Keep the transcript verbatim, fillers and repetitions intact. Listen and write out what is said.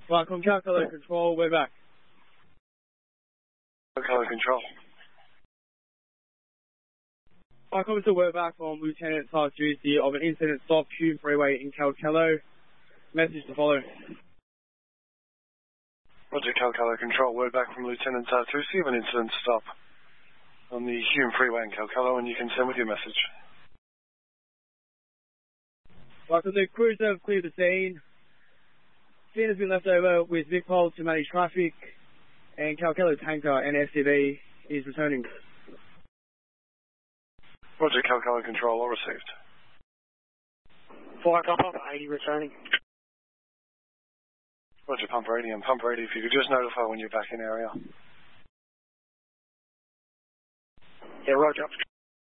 Welcome, Calculator Control, we're back. Calculator Control. Welcome to we're back on Lieutenant Task Duty of an incident stop Hume Freeway in Calcalo. Message to follow. Roger, Calculator Control. We're back from Lieutenant Tartusi of an incident stop on the Hume Freeway in Calcalo, and you can send with your message. Welcome, the crews have cleared the scene. Scene has been left over with Vic Pol to manage traffic, and Calcalo tanker and S C V is returning. Roger, Calculator Control, all received. Flight Pump eighty returning. Roger, Pump eighty and Pump eighty, if you could just notify when you're back in area. Yeah, Roger.